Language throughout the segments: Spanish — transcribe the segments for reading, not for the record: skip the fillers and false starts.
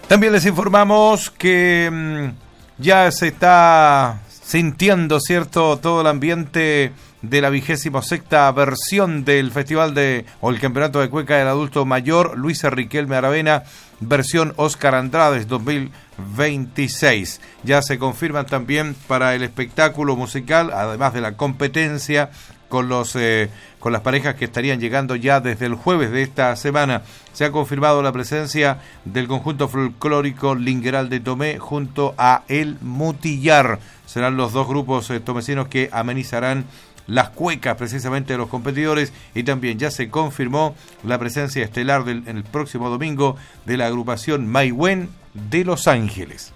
También les informamos que ya se está sintiendo, ¿cierto?, todo el ambiente de la 26ª versión del Festival o el Campeonato de Cueca del Adulto Mayor Luisa Riquelme Aravena, versión Oscar Andrades 2026. Ya se confirman también para el espectáculo musical, además de la competencia con las parejas que estarían llegando ya desde el jueves de esta semana. Se ha confirmado la presencia del conjunto folclórico Lingueral de Tomé junto a El Mutillar. Serán los dos grupos tomecinos que amenizarán las cuecas precisamente de los competidores, y también ya se confirmó la presencia estelar en el próximo domingo de la agrupación Maigüen de Los Ángeles.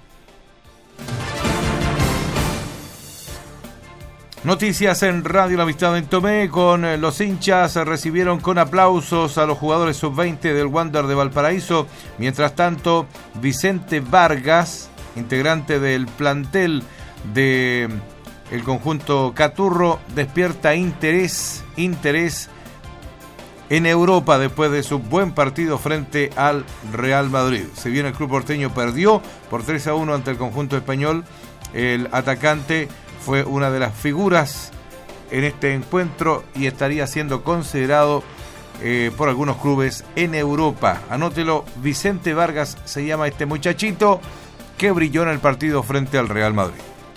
Noticias en Radio La Amistad en Tomé. Con los hinchas recibieron con aplausos a los jugadores sub-20 del Wander de Valparaíso. Mientras tanto, Vicente Vargas, integrante del plantel de el conjunto Caturro, despierta interés en Europa después de su buen partido frente al Real Madrid. Si bien el club porteño perdió por 3-1 ante el conjunto español, el atacante fue una de las figuras en este encuentro y estaría siendo considerado por algunos clubes en Europa. Anótelo, Vicente Vargas se llama este muchachito que brilló en el partido frente al Real Madrid.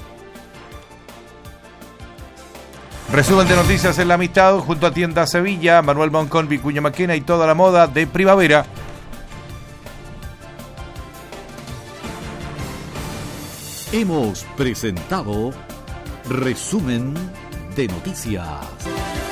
Resumen de noticias en La Amistad junto a Tienda Sevilla, Manuel Moncón, Vicuña Maquena y toda la moda de primavera. Hemos presentado Resumen de Noticias.